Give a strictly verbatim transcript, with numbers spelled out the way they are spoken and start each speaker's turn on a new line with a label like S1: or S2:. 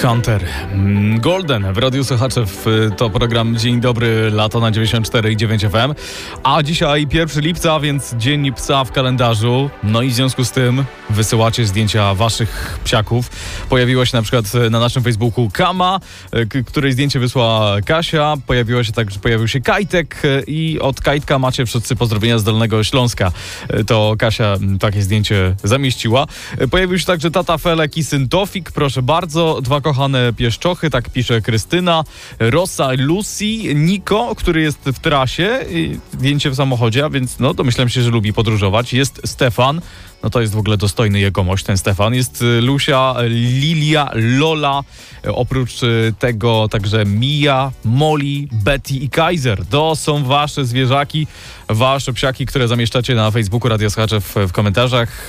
S1: Hunter. Golden w Radiu Słuchaczew, to program Dzień Dobry, lato na dziewięćdziesiąt cztery i dziewięć F M. A dzisiaj pierwszego lipca, więc Dzień Psa w kalendarzu. No i w związku z tym wysyłacie zdjęcia waszych psiaków. Pojawiło się na przykład na naszym Facebooku Kama, k- której zdjęcie wysłała Kasia. Pojawiło się także, pojawił się Kajtek i od Kajtka macie wszyscy pozdrowienia z Dolnego Śląska. To Kasia takie zdjęcie zamieściła. Pojawił się także tata Felek i syn Tofik, proszę bardzo. Dwa kochane pieszczochy, tak pisze Krystyna, Rosa, Lucy, Niko, który jest w trasie, zdjęcie w samochodzie, a więc no domyślam się, że lubi podróżować. Jest Stefan, no to jest w ogóle dostojny jegomość ten Stefan. Jest Lusia, Lilia, Lola, oprócz tego także Mia, Molly, Betty i Kaiser. To są wasze zwierzaki, wasze psiaki, które zamieszczacie na Facebooku Radia Słuchaczew w komentarzach.